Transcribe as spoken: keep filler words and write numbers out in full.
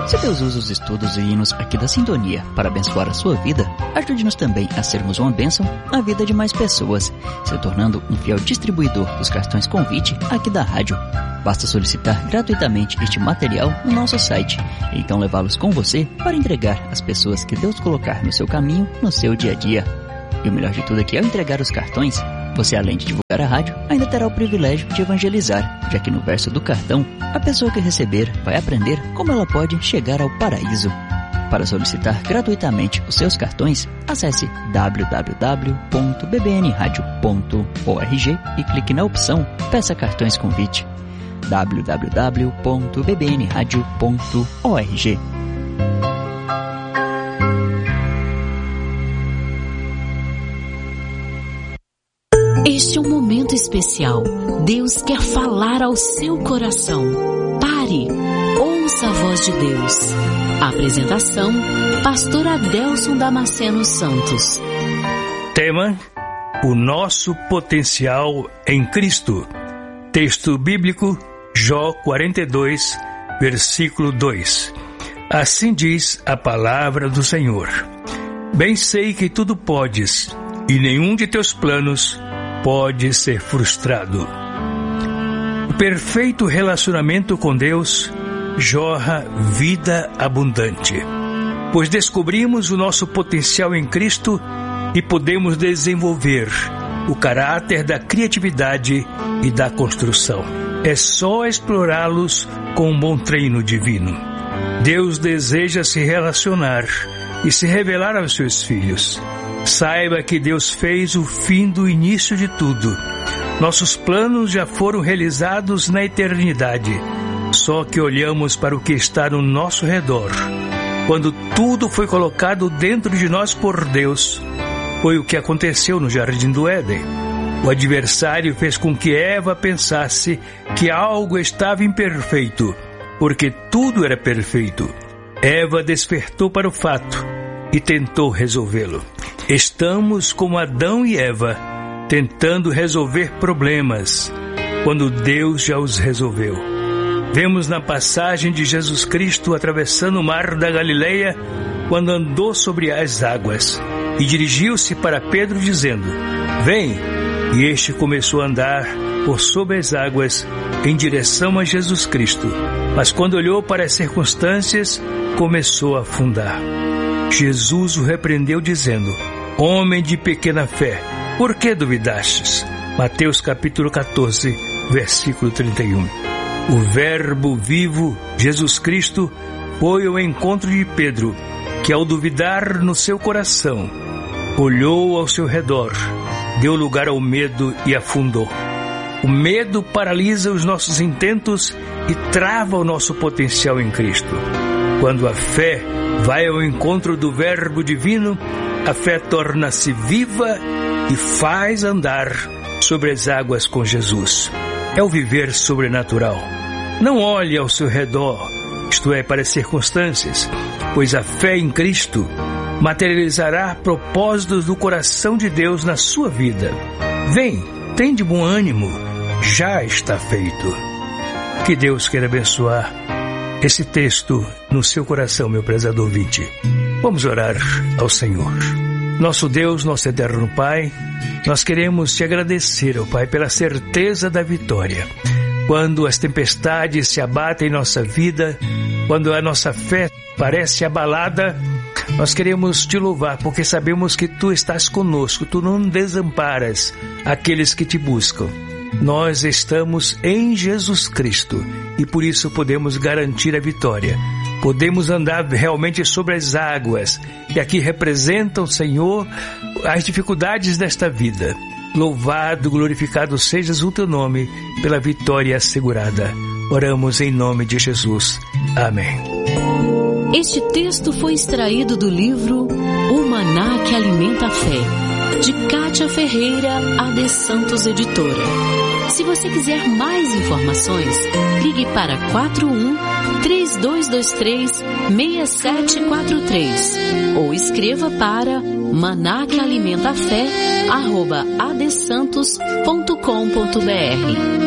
Se Deus usa os estudos e hinos aqui da Sintonia para abençoar a sua vida, ajude-nos também a sermos uma bênção na vida de mais pessoas, se tornando um fiel distribuidor dos cartões convite aqui da rádio. Basta solicitar gratuitamente este material no nosso site, e então levá-los com você para entregar às pessoas que Deus colocar no seu caminho, no seu dia a dia. E o melhor de tudo é que ao entregar os cartões, você, além de divulgar a rádio, ainda terá o privilégio de evangelizar, já que no verso do cartão, a pessoa que receber vai aprender como ela pode chegar ao paraíso. Para solicitar gratuitamente os seus cartões, acesse w w w ponto b b n radio ponto org e clique na opção Peça Cartões Convite. w w w ponto b b n radio ponto org. Este é um momento especial. Deus quer falar ao seu coração. Pare, ouça a voz de Deus. Apresentação, Pastor Adelson Damasceno Santos. Tema: o nosso potencial em Cristo. Texto bíblico, Jó quarenta e dois, versículo dois. Assim diz a palavra do Senhor: Bem sei que tudo podes, e nenhum de teus planos pode ser frustrado. O perfeito relacionamento com Deus jorra vida abundante, pois descobrimos o nosso potencial em Cristo e podemos desenvolver o caráter da criatividade e da construção. É só explorá-los com um bom treino divino. Deus deseja se relacionar e se revelar aos seus filhos. Saiba que Deus fez o fim do início de tudo. Nossos planos já foram realizados na eternidade, só que olhamos para o que está no nosso redor. Quando tudo foi colocado dentro de nós por Deus, foi o que aconteceu no Jardim do Éden. O adversário fez com que Eva pensasse que algo estava imperfeito, porque tudo era perfeito. Eva despertou para o fato e tentou resolvê-lo. Estamos como Adão e Eva, tentando resolver problemas, quando Deus já os resolveu. Vemos na passagem de Jesus Cristo atravessando o mar da Galileia, quando andou sobre as águas, e dirigiu-se para Pedro dizendo: Vem! E este começou a andar por sobre as águas em direção a Jesus Cristo, mas quando olhou para as circunstâncias, começou a afundar. Jesus o repreendeu dizendo: Homem de pequena fé, por que duvidastes? Mateus capítulo catorze, versículo trinta e um. O Verbo vivo, Jesus Cristo, foi ao encontro de Pedro, que ao duvidar no seu coração, olhou ao seu redor, deu lugar ao medo e afundou. O medo paralisa os nossos intentos e trava o nosso potencial em Cristo. Quando a fé vai ao encontro do Verbo divino, a fé torna-se viva e faz andar sobre as águas com Jesus. É o viver sobrenatural. Não olhe ao seu redor, isto é, para as circunstâncias, pois a fé em Cristo materializará propósitos do coração de Deus na sua vida. Vem, tem de bom ânimo, já está feito. Que Deus queira abençoar esse texto no seu coração, meu prezado ouvinte. Vamos orar ao Senhor. Nosso Deus, nosso eterno Pai, nós queremos te agradecer, ó Pai, pela certeza da vitória. Quando as tempestades se abatem em nossa vida, quando a nossa fé parece abalada, nós queremos te louvar, porque sabemos que tu estás conosco, tu não desamparas aqueles que te buscam. Nós estamos em Jesus Cristo e por isso podemos garantir a vitória. Podemos andar realmente sobre as águas, que aqui representam, Senhor, as dificuldades desta vida. Louvado, glorificado sejas o teu nome pela vitória assegurada. Oramos em nome de Jesus. Amém. Este texto foi extraído do livro O Maná que Alimenta a Fé, de Kátia Ferreira, A D Santos Editora. Se você quiser mais informações, ligue para quatro um, três dois dois três, seis sete quatro três ou escreva para maná que alimenta a fé arroba a d santos ponto com ponto b r.